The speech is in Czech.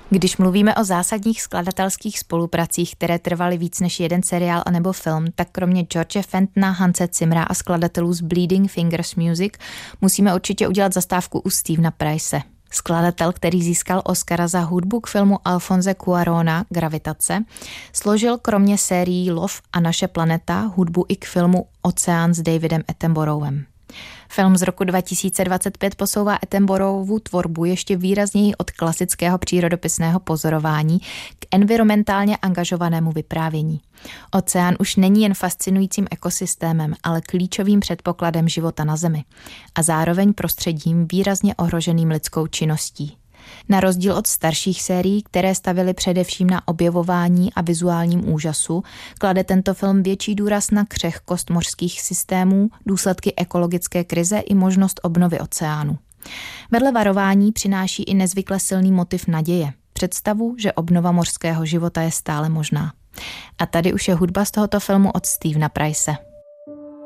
Když mluvíme o zásadních skladatelských spolupracích, které trvaly víc než jeden seriál anebo film, tak kromě George Fentona, Hanse Zimmera a skladatelů z Bleeding Fingers Music musíme určitě udělat zastávku u Stevena Price. Skladatel, který získal Oscara za hudbu k filmu Alfonse Cuarona Gravitace, složil kromě sérií Love a Naše planeta hudbu i k filmu Oceán s Davidem Attenboroughom. Film z roku 2025 posouvá Attenboroughvu tvorbu ještě výrazněji od klasického přírodopisného pozorování k environmentálně angažovanému vyprávění. Oceán už není jen fascinujícím ekosystémem, ale klíčovým předpokladem života na Zemi a zároveň prostředím výrazně ohroženým lidskou činností. Na rozdíl od starších sérií, které stavily především na objevování a vizuálním úžasu, klade tento film větší důraz na křehkost mořských systémů, důsledky ekologické krize i možnost obnovy oceánu. Vedle varování přináší i nezvykle silný motiv naděje, představu, že obnova mořského života je stále možná. A tady už je hudba z tohoto filmu od Stevena Price.